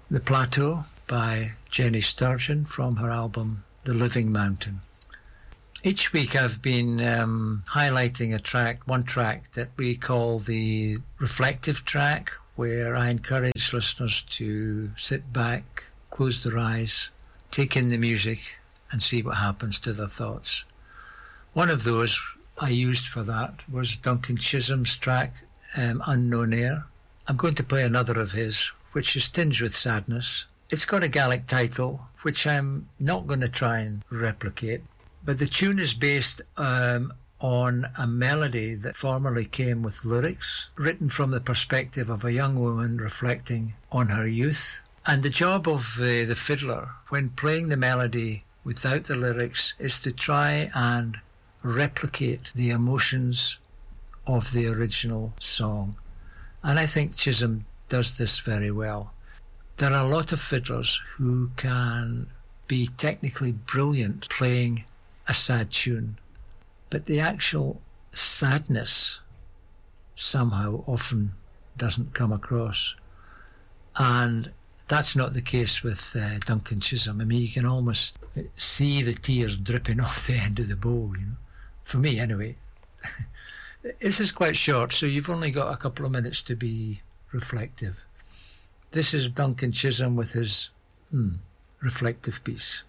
The Plateau by Jenny Sturgeon from her album The Living Mountain. Each week I've been highlighting one track that we call the reflective track, where I encourage listeners to sit back, close their eyes, take in the music and see what happens to their thoughts. One of those I used for that was Duncan Chisholm's track, Unknown Air. I'm going to play another of his, which is tinged with sadness. It's got a Gaelic title, which I'm not going to try and replicate, but the tune is based on a melody that formerly came with lyrics, written from the perspective of a young woman reflecting on her youth. And the job of the fiddler, when playing the melody without the lyrics, is to try and replicate the emotions of the original song. And I think Chisholm does this very well. There are a lot of fiddlers who can be technically brilliant playing a sad tune, but the actual sadness somehow often doesn't come across. And that's not the case with Duncan Chisholm. I mean, you can almost see the tears dripping off the end of the bow, you know. For me, anyway. This is quite short, so you've only got a couple of minutes to be reflective. This is Duncan Chisholm with his reflective piece.